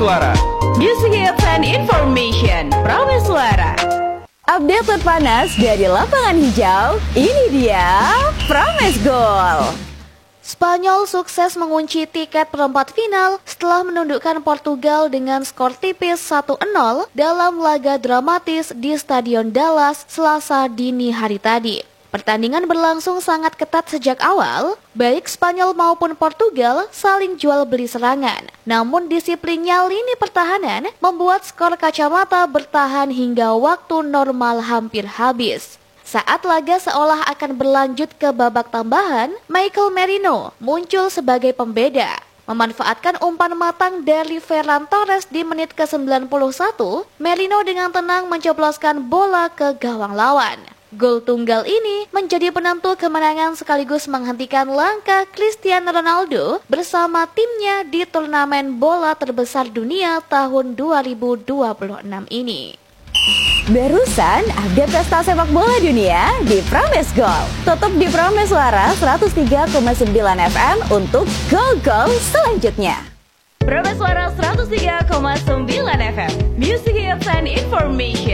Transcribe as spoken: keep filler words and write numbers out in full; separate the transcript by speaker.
Speaker 1: Prameswara.
Speaker 2: Music Hits and Information Prameswara. Update terpanas dari lapangan hijau, ini dia Pramesgol. Spanyol sukses mengunci tiket perempat final setelah menundukkan Portugal dengan skor tipis satu nol dalam laga dramatis di Stadion Dallas Selasa dini hari tadi. Pertandingan berlangsung sangat ketat sejak awal, baik Spanyol maupun Portugal saling jual beli serangan. Namun disiplinnya lini pertahanan membuat skor kacamata bertahan hingga waktu normal hampir habis. Saat laga seolah akan berlanjut ke babak tambahan, Michael Merino muncul sebagai pembeda. Memanfaatkan umpan matang dari Ferran Torres di menit ke sembilan puluh satu, Merino dengan tenang mencobloskan bola ke gawang lawan. Gol tunggal ini menjadi penentu kemenangan sekaligus menghentikan langkah Cristiano Ronaldo bersama timnya di turnamen bola terbesar dunia tahun dua ribu dua puluh enam ini. Barusan update pesta sepak bola dunia di Pramesgol. Tutup di Prameswara seratus tiga koma sembilan F M untuk gol-gol selanjutnya. Prameswara seratus tiga koma sembilan F M, Music Hits and Information.